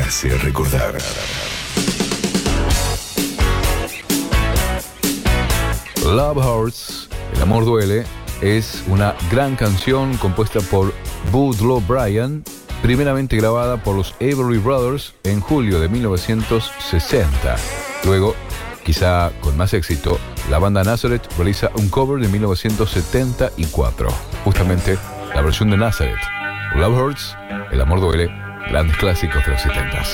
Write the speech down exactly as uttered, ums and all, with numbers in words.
hace recordar. Love Hurts, El amor duele, es una gran canción compuesta por Bud Law Bryan, primeramente grabada por los Everly Brothers en julio de mil novecientos sesenta. Luego, quizá con más éxito, la banda Nazareth realiza un cover de mil novecientos setenta y cuatro, justamente la versión de Nazareth. Love Hurts, El amor duele, grandes clásicos de los setenta.